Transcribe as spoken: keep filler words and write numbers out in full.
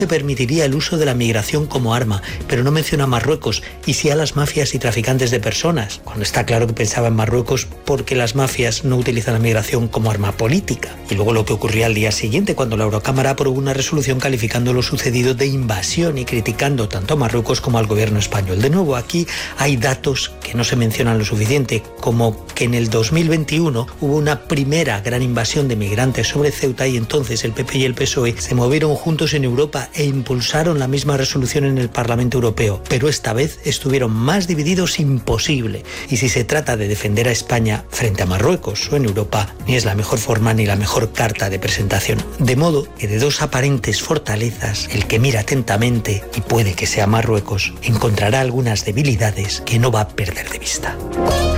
que permitiría el uso de la migración como arma, pero no menciona a Marruecos y sí a las mafias y traficantes de personas, cuando está claro que pensaba en Marruecos porque las mafias no utilizan la migración como arma política. Y luego lo que ocurría al día siguiente, cuando la Eurocámara aprobó una resolución calificando lo sucedido de invasión y criticando tanto a Marruecos como al gobierno español. De nuevo, aquí hay datos que no se mencionan lo suficiente, como que en el dos mil veintiuno hubo una primera gran invasión de migrantes sobre Ceuta y entonces el P P y el P S O E se movieron juntos en Europa e impulsaron la misma resolución en el Parlamento Europeo, pero esta vez estuvieron más divididos imposible. Y si se trata de defender a España frente a Marruecos o en Europa, ni es la mejor forma ni la mejor carta de presentación. De modo que de dos aparentes fortalezas, el que mira atentamente, y puede que sea Marruecos, encontrará algunas debilidades que no va a perder de vista.